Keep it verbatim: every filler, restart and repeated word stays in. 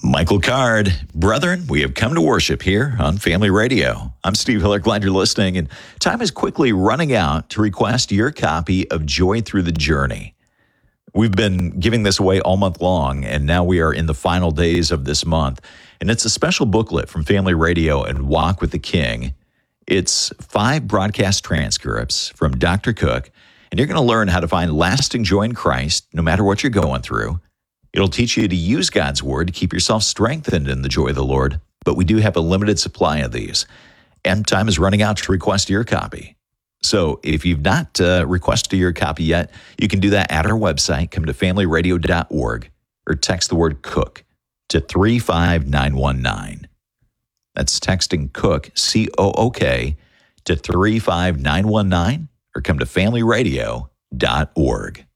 Michael Card. Brethren, we have come to worship here on Family Radio. I'm Steve Hiller. Glad you're listening. And time is quickly running out to request your copy of Joy Through the Journey. We've been giving this away all month long, and now we are in the final days of this month. And it's a special booklet from Family Radio and Walk with the King. It's five broadcast transcripts from Doctor Cook, and you're going to learn how to find lasting joy in Christ no matter what you're going through. It'll teach you to use God's Word to keep yourself strengthened in the joy of the Lord, but we do have a limited supply of these, and time is running out to request your copy. So if you've not uh, requested your copy yet, you can do that at our website. Come to family radio dot org or text the word COOK to three five nine one nine. That's texting COOK, C O O K, to three five nine one nine, or come to family radio dot org.